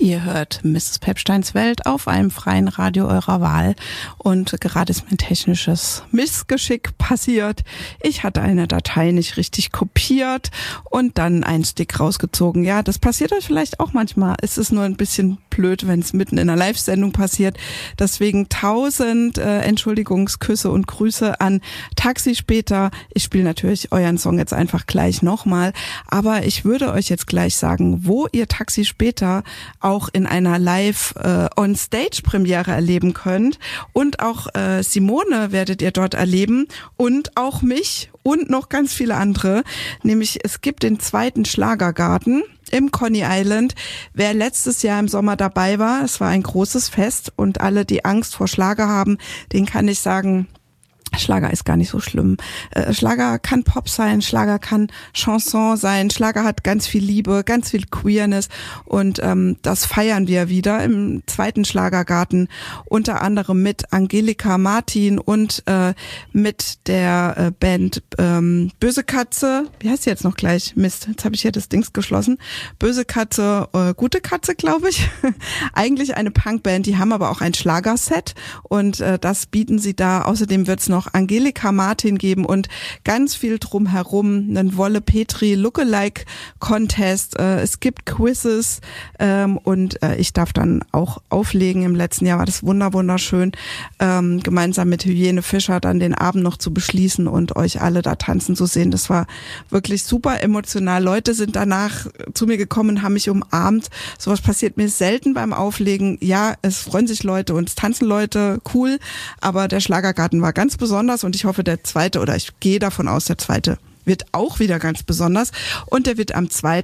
Ihr hört Mrs. Pepsteins Welt auf einem freien Radio eurer Wahl und gerade ist mein technisches Missgeschick passiert. Ich hatte eine Datei nicht richtig kopiert und dann einen Stick rausgezogen. Ja, das passiert euch vielleicht auch manchmal. Es ist nur ein bisschen blöd, wenn es mitten in einer Live-Sendung passiert. Deswegen 1000 Entschuldigungsküsse und Grüße an Taxi später. Ich spiele natürlich euren Song jetzt einfach gleich nochmal, aber ich würde euch jetzt gleich sagen, wo ihr Taxi später auch in einer Live-on-Stage-Premiere erleben könnt. Und auch Simone werdet ihr dort erleben und auch mich und noch ganz viele andere. Nämlich es gibt den 2. Schlagergarten im Coney Island. Wer letztes Jahr im Sommer dabei war, es war ein großes Fest und alle, die Angst vor Schlager haben, denen kann ich sagen, Schlager ist gar nicht so schlimm. Schlager kann Pop sein, Schlager kann Chanson sein, Schlager hat ganz viel Liebe, ganz viel Queerness und das feiern wir wieder im 2. Schlagergarten, unter anderem mit Angelika Martin und mit der Band Böse Katze, wie heißt sie jetzt noch gleich? Mist, jetzt habe ich hier das Dings geschlossen. Böse Katze, Gute Katze, glaube ich. Eigentlich eine Punkband, die haben aber auch ein Schlagerset und das bieten sie da. Außerdem wird's noch Angelika Martin geben und ganz viel drumherum, einen Wolle Petri Lookalike Contest, es gibt Quizzes und ich darf dann auch auflegen. Im letzten Jahr war das wunderschön, gemeinsam mit Hyäne Fischer dann den Abend noch zu beschließen und euch alle da tanzen zu sehen. Das war wirklich super emotional. Leute sind danach zu mir gekommen und haben mich umarmt. Sowas passiert mir selten beim Auflegen. Ja, es freuen sich Leute und es tanzen Leute, cool, aber der Schlagergarten war ganz besonders und ich hoffe, der 2. oder ich gehe davon aus, der 2. wird auch wieder ganz besonders und der wird am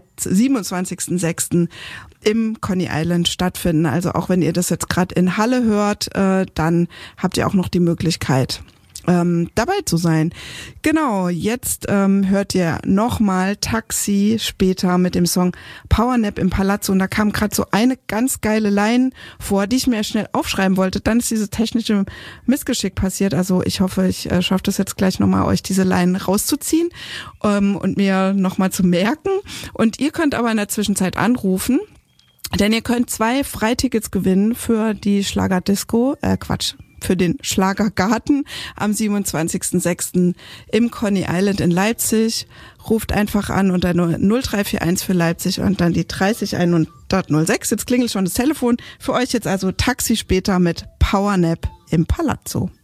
27.06. im Coney Island stattfinden. Also auch wenn ihr das jetzt gerade in Halle hört, dann habt ihr auch noch die Möglichkeit, dabei zu sein. Genau, jetzt hört ihr nochmal Taxi später mit dem Song Powernap im Palazzo und da kam gerade so eine ganz geile Line vor, die ich mir schnell aufschreiben wollte. Dann ist dieses technische Missgeschick passiert. Also ich hoffe, ich schaffe das jetzt gleich nochmal, euch diese Line rauszuziehen und mir nochmal zu merken. Und ihr könnt aber in der Zwischenzeit anrufen, denn ihr könnt 2 Freitickets gewinnen für die Schlagerdisco, für den Schlagergarten am 27.06. im Coney Island in Leipzig. Ruft einfach an unter 0341 für Leipzig und dann die 30106. Jetzt klingelt schon das Telefon. Für euch jetzt also Taxi später mit Powernap im Palazzo.